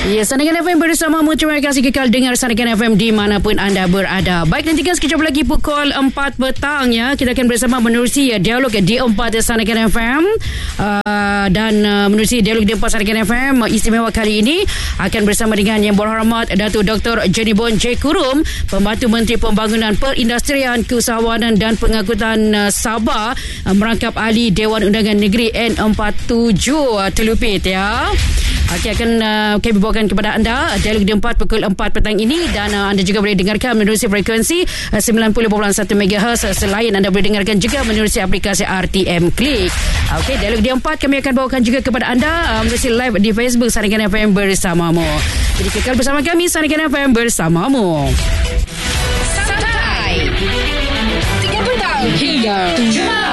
Ya, Sandikan FM bersamamu. Terima kasih kekal dengar Sandikan FM dimanapun anda berada. Baik, nantikan sekejap lagi pukul 4 petang ya. Kita akan bersama menerusi dialog D4 Sandikan FM. Dan menerusi dialog D4 Sandikan FM istimewa kali ini akan bersama dengan Yang Berhormat Datuk Dr. Jenny Bon J. Kurum, Pembantu Menteri Pembangunan Perindustrian, Keusahawanan dan Pengangkutan Sabah, merangkap ahli Dewan Undangan Negeri N47 Telupit ya. Okey, akan kami bawakan kepada anda dialog D4 pukul 4 petang ini, dan anda juga boleh dengarkan menerusi frekuensi 90.1 MHz. Selain anda boleh dengarkan juga menerusi aplikasi RTM Klik. Okey, dialog D4 kami akan bawakan juga kepada anda menerusi live di Facebook Sandikan FM bersamamu. Jadi kekal bersama kami, Sandikan FM bersamamu. Santai 3 petang hingga 7 malam.